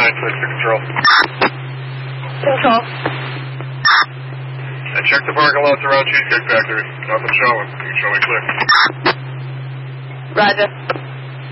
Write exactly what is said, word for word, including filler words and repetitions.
nine six to control. Control. I checked the parking lots around Cheesecake Factory. Nothing showing. You can show me clear. Roger.